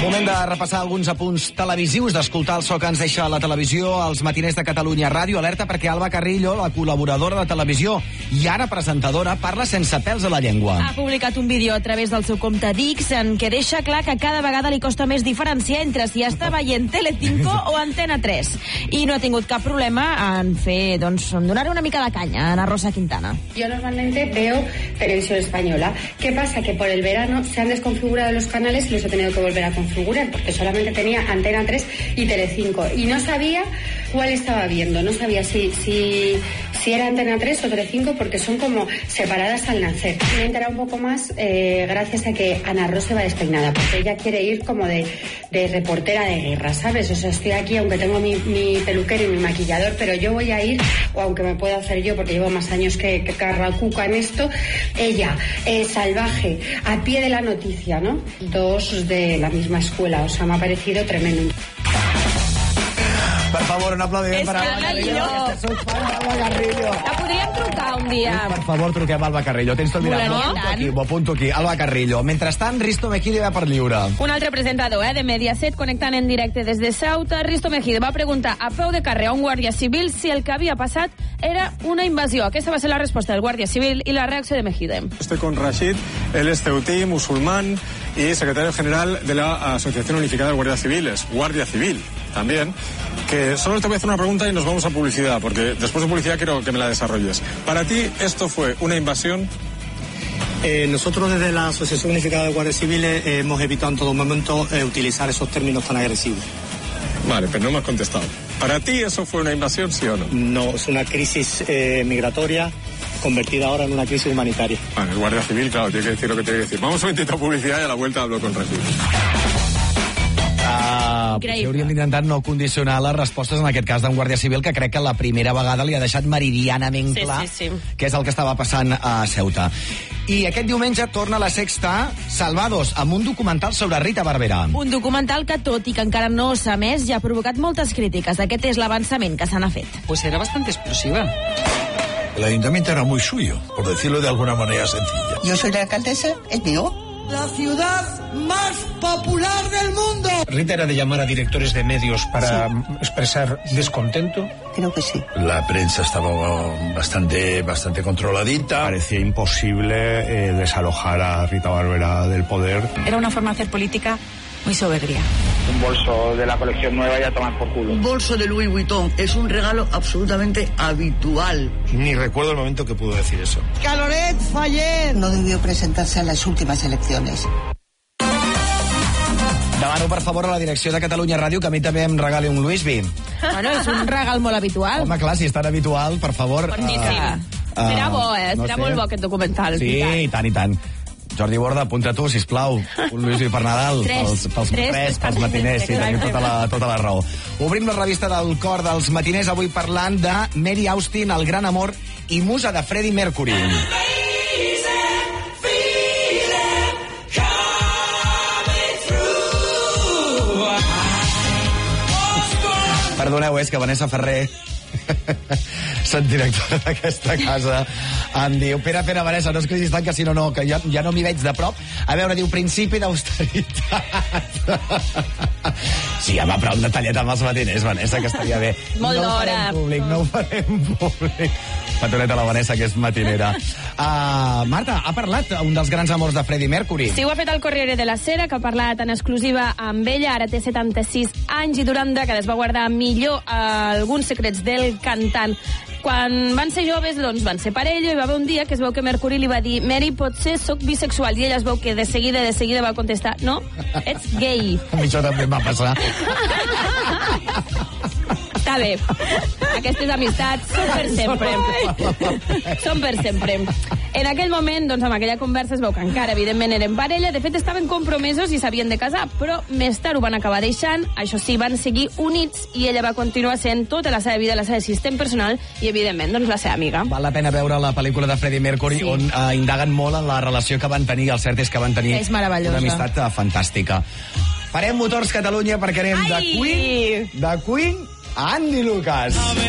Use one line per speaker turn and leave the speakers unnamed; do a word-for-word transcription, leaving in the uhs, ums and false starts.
Moment de repassar alguns apunts televisius, d'escoltar el so que ens deixa la televisió, els matiners de Catalunya Ràdio. Alerta perquè Alba Carrillo, la col·laboradora de televisió i ara presentadora, parla sense pèls a la llengua.
Ha publicat un vídeo a través del seu compte d'X en què deixa clar que cada vegada li costa més diferenciar entre si està veient Telecinco o Antena tres. I no ha tingut cap problema en fer, doncs, en donar una mica de canya a Ana Rosa Quintana.
Yo normalmente veo televisión española. ¿Qué pasa? Que por el verano se han desconfigurado los canales y los he tenido que volver a configurar porque solamente tenía Antena tres y Telecinco y no sabía cuál estaba viendo, no sabía si, si, si era Antena tres o Telecinco porque son como separadas al nacer. Me he enterado un poco más eh, gracias a que Ana Rosa va despeinada, porque ella quiere ir como de, de reportera de guerra, ¿sabes? O sea, estoy aquí aunque tengo mi, mi peluquero y mi maquillador, pero yo voy a ir, o aunque me pueda hacer yo porque llevo más años que, que Carracuca en esto, ella, eh, salvaje, a pie de la noticia, ¿no? Dos de la misma escuela, o sea, me ha parecido tremendo.
Per favor, un aplaudiment per Alba Carrillo. Que soc fan d'Alba Carrillo.
La podríem trucar un dia.
Per favor, truquem a Alba Carrillo. Tens tot mirat. M'ho apunto aquí, m'ho apunto aquí. Alba Carrillo. Mentrestant, Risto Mejide va per lliure.
Un altre presentador eh, de Mediaset connectant en directe des de Ceuta. Risto Mejide va preguntar a peu de carrer a un guàrdia civil si el que havia passat era una invasió. Aquesta va ser la resposta del guàrdia civil i la reacció de Mejide.
Estoy con Rashid, él es ceutí, musulmán y secretario general de la Asociación Unificada de Guardias Civiles, Guardia Civil también, que solo te voy a hacer una pregunta y nos vamos a publicidad, porque después de publicidad quiero que me la desarrolles. ¿Para ti esto fue una invasión?
Eh, nosotros desde la Asociación Unificada de Guardias Civiles eh, hemos evitado en todo momento eh, utilizar esos términos tan agresivos.
Vale, pero no me has contestado. ¿Para ti eso fue una invasión, sí o no?
No, es una crisis eh, migratoria convertida ahora en una crisis humanitaria.
Vale, el Guardia Civil, claro, tiene que decir lo que tiene que decir. Vamos un momentito a publicidad y a la vuelta hablo con Rashid.
Uh, potser hauríem d'intentar no condicionar les respostes en aquest cas d'un guàrdia civil que crec que la primera vegada li ha deixat meridianament
sí,
clar
sí, sí.
què és el que estava passant a Ceuta. I aquest diumenge torna a la Sexta Salvados, amb un documental sobre Rita Barberà.
Un documental que, tot i que encara no s'ha emès, ja ha provocat moltes crítiques. Aquest és l'avançament que se n'ha fet.
Pues era bastante explosiva.
El ayuntamiento era muy suyo, por decirlo de alguna manera sencilla.
Yo soy la alcaldesa, es mío.
La ciudad más popular del mundo.
¿Rita era de llamar a directores de medios para sí. expresar descontento?
Creo que sí.
La prensa estaba bastante, bastante controladita.
Parecía imposible eh, desalojar a Rita Barberà del poder.
Era una forma de hacer política muy soberbia.
Un bolso de la colección nueva y a tomar por culo.
Un bolso de Louis Vuitton es un regalo absolutamente habitual.
Ni recuerdo el momento que pudo decir eso.
Caloret Fallet
no debió presentarse a las últimas elecciones.
Demano, per favor, a la direcció de Catalunya Ràdio que a mi també em regali un Louis V.
Bueno, és un regal molt habitual.
Home, clar, si és tan habitual, per favor...
Boníssim. Uh, uh, serà bo, eh? Serà no sé. molt bo aquest documental.
Sí, i tant, i tant. Jordi Borda, apunta tu, sisplau. Un Louis V per Nadal.
Tres.
Pels, pels,
tres,
tres, pels matiners, sí, tenim tota la, tota la raó. Obrim la revista del cor dels matiners, avui parlant de Mary Austin, el gran amor i musa de Freddie Mercury. Perdoneu, és que Vanessa Ferrer, sent directora d'aquesta casa, em diu, Pere, Pere, Vanessa, no es crisis tant, que si no, no, que ja, ja no m'hi veig de prop. A veure, diu, principi d'austeritat. Sí, home, però un detallet amb els matiners, Vanessa, que estaria bé.
Molt
no
d'hora.
No ho farem públic, no ho farem públic. Petoneta la Vanessa, que és matinera. Uh, Marta, ha parlat un dels grans amors de Freddie Mercury.
Sí, ho ha fet el Corriere della Sera, que ha parlat en exclusiva amb ella. Ara té setanta-sis anys i durant dècades va guardar millor uh, alguns secrets del cantant. Quan van ser joves, doncs van ser parella, i va haver un dia que es veu que Mercury li va dir Mary, potser sóc bisexual, i ella es veu que de seguida, de seguida va contestar no, ets gay.
A mi això també em va passar.
Està bé. Aquestes amistats són per sempre. Són per sempre. En aquell moment, doncs, amb aquella conversa es veu que encara, evidentment, eren parella. De fet, estaven compromesos i s'havien de casar, però més tard ho van acabar deixant. Això sí, van seguir units i ella va continuar sent tota la seva vida, la seva assistent personal i, evidentment, doncs, la seva amiga.
Val la pena veure la pel·lícula de Freddie Mercury, sí, on uh, indaguen molt en la relació que van tenir. El cert és que van tenir
és meravellosa.
Una amistat uh, fantàstica. Farem Motors Catalunya perquè anem Ai! de Queen, de Queen a Andy Lucas.